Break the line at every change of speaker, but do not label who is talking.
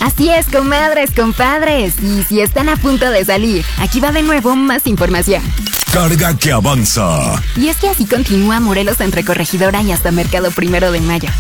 Así es, comadres, compadres. Y si están a punto de salir, aquí va de nuevo más información.
Carga que avanza.
Y es que así continúa Morelos entre Corregidora y hasta Mercado 1 de Mayo.